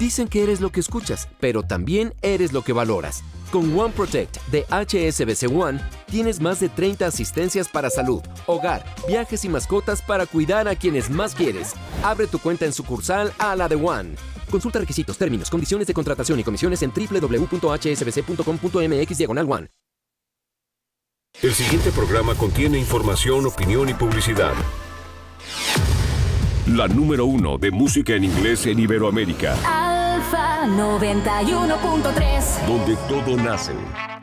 Dicen que eres lo que escuchas, pero también eres lo que valoras. Con One Protect de HSBC One, tienes más de 30 asistencias para salud, hogar, viajes y mascotas para cuidar a quienes más quieres. Abre tu cuenta en sucursal a la de One. Consulta requisitos, términos, condiciones de contratación y comisiones en www.hsbc.com.mx/one. El siguiente programa contiene información, opinión y publicidad. La número 1 de música en inglés en Iberoamérica. Alfa 91.3. Donde todo nace.